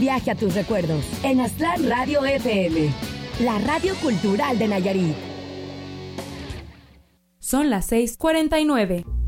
Viaje a tus recuerdos en Aztlán Radio FM, la radio cultural de Nayarit. Son las 6:49.